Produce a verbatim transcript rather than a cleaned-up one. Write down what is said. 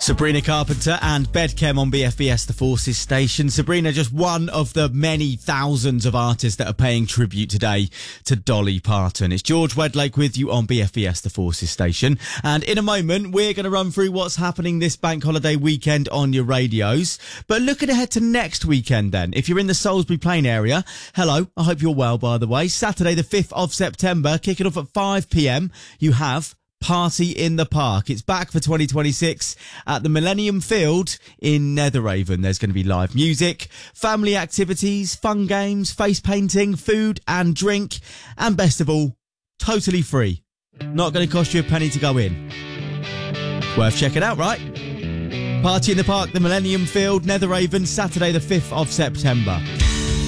Sabrina Carpenter and Bedchem on B F B S The Forces station. Sabrina, just one of the many thousands of artists that are paying tribute today to Dolly Parton. It's George Wedlake with you on B F B S The Forces station. And in a moment, we're going to run through what's happening this bank holiday weekend on your radios. But looking ahead to next weekend then, if you're in the Salisbury Plain area, hello, I hope you're well, by the way. Saturday the fifth of September, kicking off at five p.m, you have Party in the Park. It's back for twenty twenty-six at the Millennium Field in Netheravon. There's going to be live music, family activities, fun games, face painting, food and drink, and best of all, totally free. Not going to cost you a penny to go in. Worth checking out, right? Party in the Park, the Millennium Field, Netheravon, Saturday the fifth of September.